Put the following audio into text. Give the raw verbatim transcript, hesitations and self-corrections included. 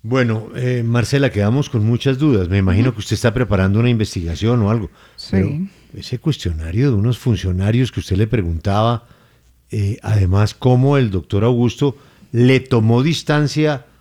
Bueno, eh, Marcela, quedamos con muchas dudas. Me Ujú. imagino que usted está preparando una investigación o algo, pero Sí. ese cuestionario de unos funcionarios que usted le preguntaba, eh, además, cómo el doctor Augusto le tomó distancia